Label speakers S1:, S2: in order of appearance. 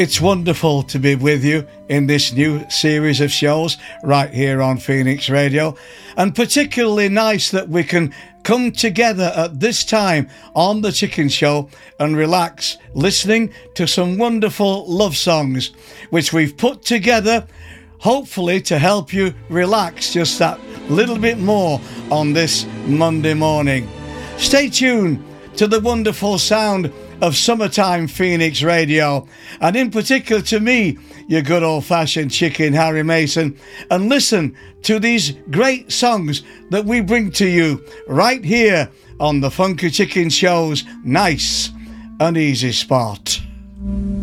S1: It's wonderful to be with you in this new series of shows right here on Phoenix Radio, and particularly nice that we can come together at this time on the Chicken Show and relax listening to some wonderful love songs which we've put together, hopefully to help you relax just that little bit more on this Monday morning. Stay tuned to the wonderful sound of Summertime Phoenix Radio, and in particular to me, your good old-fashioned chicken, Harry Mason, and listen to these great songs that we bring to you right here on the Funky Chicken Show's Nice and Easy Spot.